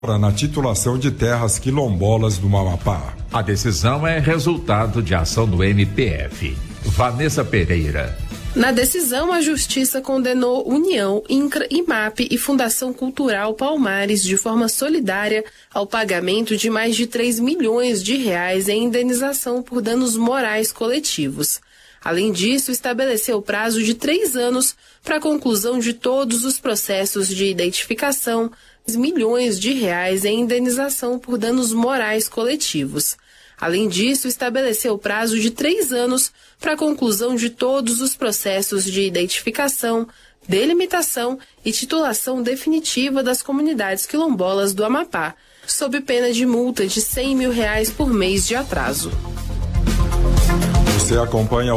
na titulação de terras quilombolas do Amapá. A decisão é resultado de ação do MPF. Vanessa Pereira. Na decisão, a Justiça condenou União, INCRA, IMAP e Fundação Cultural Palmares de forma solidária ao pagamento de mais de 3 milhões de reais em indenização por danos morais coletivos. Além disso, estabeleceu prazo de 3 anos para a conclusão de todos os processos de identificação, milhões de reais em indenização por danos morais coletivos. Além disso, estabeleceu prazo de 3 anos para a conclusão de todos os processos de identificação, delimitação e titulação definitiva das comunidades quilombolas do Amapá, sob pena de multa de R$100 mil por mês de atraso. Você acompanha